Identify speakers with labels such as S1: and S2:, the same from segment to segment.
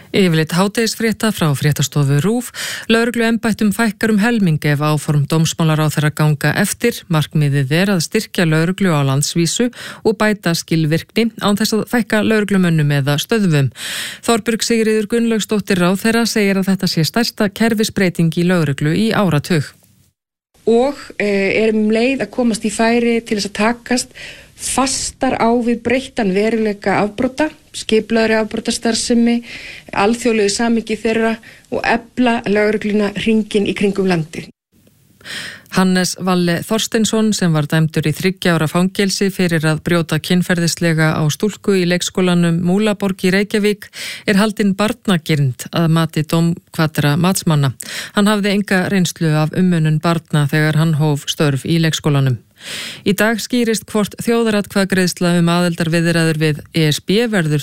S1: Yfirleitt hádegisfrétta frá fréttastofu RÚV. Lögregluembættum fækkar helming ef áform dómsmálaráðherra ganga eftir. Markmiðið að styrkja lögreglu á landsvísu og bæta skilvirkni án þess að fækka lögreglumönnum eða stöðvum. Þorbjörg Sigríður Gunnlaugsdóttir ráðherra segir að þetta sé stærsta kerfisbreyting í lögreglu í áratug.
S2: Og leið að komast í færi til þess að takast fastar á við breyttan veruleika afbrota, skipulagðri afbrotastarfsemi, alþjóðlegu samhengi þeirra og efla lögregluna hringinn í kringum landið.
S1: Hannes Valle Þorsteinsson sem var dæmdur í 3 ára fangelsi fyrir að brjóta kynferðislega á stúlku í leikskólanum Múlaborg í Reykjavík haldinn barnagirnd að mati dómkvadra matsmanna. Hann hafði enga reynslu af umönnun barna þegar hann hóf störf í leikskólanum. Í dag skýrist hvort þjóðaratkvæðagreiðsla aðildarviðræður við ESB verður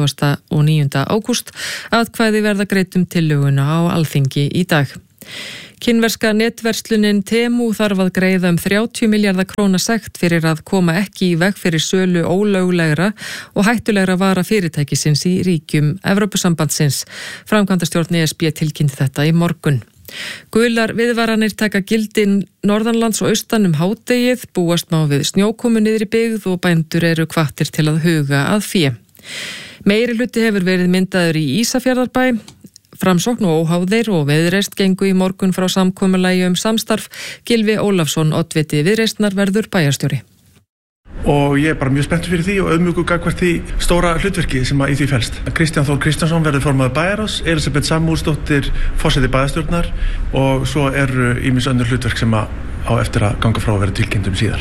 S1: 29. ágúst. Atkvæði verða greitt tillöguna á Alþingi í dag. Kínverska netverslunin Temu þarf að greiða 30 milljarða króna sekt fyrir að koma ekki í veg fyrir sölu ólöglegra og hættulegra vara fyrirtækisins í ríkjum Evrópusambandsins. Framkvæmdastjórn ESB tilkynnti þetta í morgun. Gular viðvaranir taka gildi norðanlands og austan hádegið, búast má við snjókomu niður í byggð og bændur eru hvattir til að huga að fé. Meirihluti hefur verið myndaður í Ísafjarðarbæ. Framsókn og óháðir og Viðreisn gengu í morgun frá samkomulagi samstarf. Gylfi Ólafsson, oddviti Viðreisnar, verður bæjarstjóri.
S3: Og ég bara mjög spenntur fyrir því og auðmjúkur gagnvart því stóra hlutverki sem í því felst. Kristján Þór Kristjánsson verður formaður bæjarráðs, Elísabet Samúelsdóttir forseti bæjarstjórnar og svo eru ýmis önnur hlutverk sem á eftir að ganga frá að vera tilkynntum síðar.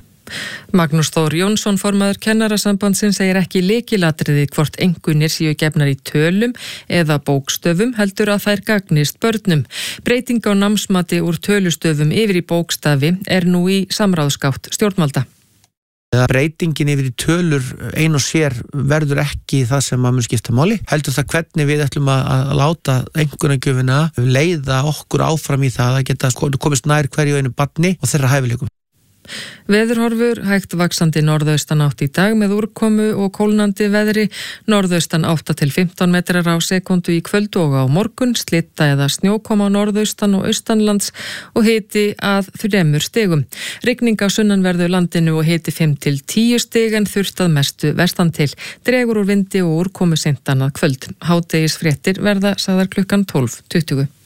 S1: Magnús Þór Jónsson, formaður Kennarasambandsins, segir ekki lykilatriði hvort einkunnir séu gefnar í tölum eða bókstöfum, heldur að þær gagnist börnum. Breyting á námsmati úr tölustöfum yfir í bókstafi nú í samráðsgátt stjórnvalda.
S4: Breytingin yfir í tölur ein og sér verður ekki það sem mun skipta máli. Heldur það hvernig við ætlum að láta einkunnagjöfina leiða okkur áfram í það að geta komist nær hverju einu barni og þeirra hæfileikum.
S1: Veðurhorfur, hægt vaxandi norðaustan átt í dag með úrkomu og kólnandi veðri, norðaustan 8 til 15 metrar á sekundu í kvöld og á morgun, slitta eða snjókoma á norðaustan og austanlands og hiti að 3 stigum. Rigning á sunnanverðu landinu og hiti 5 til 10 stig en þurft að mestu vestan til. Dregur úr vindi og úrkomu seint annað kvöld. Hádegisfréttir verða sagðar klukkan 12:20.